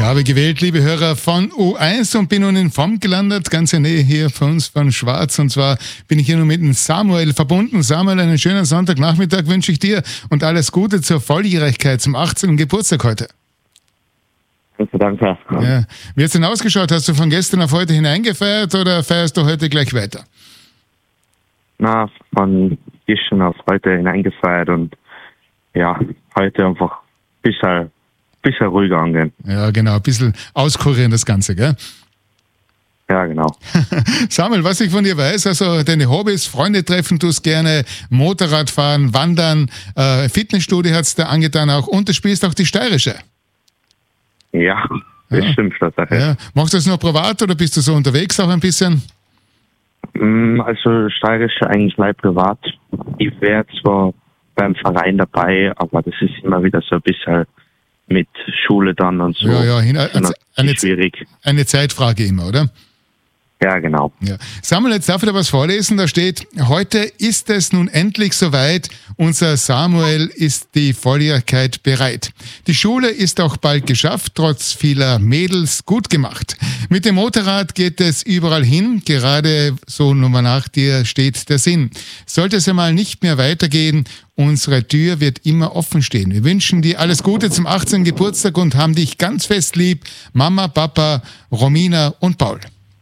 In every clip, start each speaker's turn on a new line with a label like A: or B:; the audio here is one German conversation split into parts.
A: Habe gewählt, liebe Hörer, von U1 und bin nun in Vom gelandet, ganz in der Nähe hier von uns von Schwarz. Und zwar bin ich hier nun mit dem Samuel verbunden. Samuel, einen schönen Sonntagnachmittag wünsche ich dir und alles Gute zur Volljährigkeit, zum 18. Geburtstag heute.
B: Danke.
A: Ja. Wie hat es denn ausgeschaut? Hast du von gestern auf heute hineingefeiert oder feierst du heute gleich weiter?
B: Na, von gestern auf heute hineingefeiert und ja, heute einfach ein bisschen ruhiger angehen.
A: Ja, genau, ein bisschen auskurieren das Ganze, gell?
B: Ja, genau.
A: Samuel, was ich von dir weiß, also deine Hobbys, Freunde treffen tust gerne, Motorradfahren, Wandern, Fitnessstudio hat es dir angetan auch und du spielst auch die steirische.
B: Ja, das stimmt.
A: Ja. Machst du das nur privat oder bist du so unterwegs auch ein bisschen?
B: Also steirische eigentlich mal privat. Ich wäre zwar beim Verein dabei, aber das ist immer wieder so ein bisschen mit Schule dann und so.
A: Ja,
B: Schwierig.
A: Eine Zeitfrage immer, oder?
B: Ja, genau.
A: Ja. Samuel, jetzt darf ich da was vorlesen. Da steht, heute ist es nun endlich soweit. Unser Samuel ist die Volljährigkeit bereit. Die Schule ist auch bald geschafft, trotz vieler Mädels gut gemacht. Mit dem Motorrad geht es überall hin. Gerade so Nummer nach dir steht der Sinn. Sollte es einmal nicht mehr weitergehen, unsere Tür wird immer offen stehen. Wir wünschen dir alles Gute zum 18. Geburtstag und haben dich ganz fest lieb. Mama, Papa, Romina und Paul.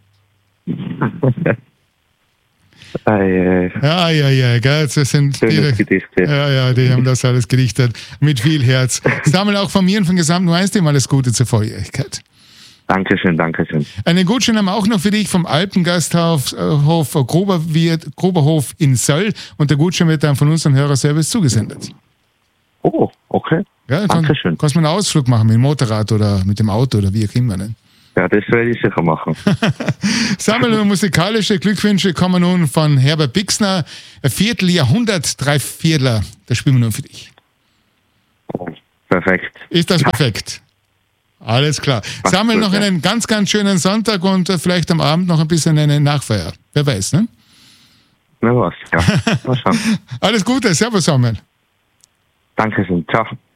A: Ja, gell, das sind die haben das alles gedichtet mit viel Herz. Samuel, auch von mir und von gesamten U1-Team alles Gute zur Volljährigkeit.
B: Dankeschön.
A: Einen Gutschein haben wir auch noch für dich vom Alpengasthof Groberhof in Söll und der Gutschein wird dann von unserem Hörerservice zugesendet.
B: Oh, okay.
A: Ja,
B: Dankeschön.
A: Kannst du einen Ausflug machen mit dem Motorrad oder mit dem Auto oder wie auch immer. Ne?
B: Ja, das werde ich sicher machen.
A: Samuel, musikalische Glückwünsche kommen nun von Herbert Bixner. Ein Vierteljahrhundert, drei Viertler. Das spielen wir nur für dich.
B: Oh, perfekt.
A: Ist das perfekt? Alles klar. Samuel, noch einen ganz, ganz schönen Sonntag und vielleicht am Abend noch ein bisschen eine Nachfeier. Wer weiß, ne?
B: Na was, ja. Mal schauen.
A: Alles Gute. Servus, Samuel.
B: Dankeschön. Ciao.